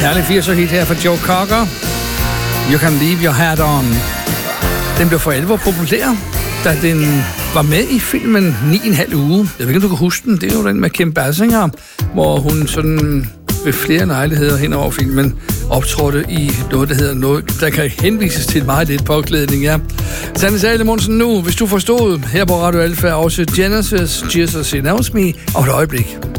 herlig 80'er hit her fra Joe Cocker. You Can Leave Your Hat On. Den blev for alvor populær, da den var med i filmen 9,5 uge. Jeg ved ikke, om du kan huske den. Det er jo den med Kim Basinger, hvor hun sådan ved flere lejligheder hen over filmen optrådte i noget, der hedder noget, der kan henvises til meget lidt påklædning, ja. Sanne Salomonsen nu, hvis du forstod, her på Radio Alfa, også Genesis, Jesus Knows Me, og et øjeblik.